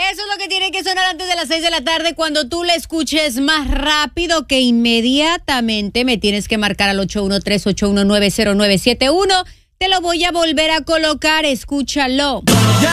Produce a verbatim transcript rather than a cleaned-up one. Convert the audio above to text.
Eso es lo que tiene que sonar antes de las seis de la tarde. Cuando tú le escuches más rápido que inmediatamente me tienes que marcar al ocho uno tres, ocho uno nueve, cero nueve siete uno. Te lo voy a volver a colocar, escúchalo.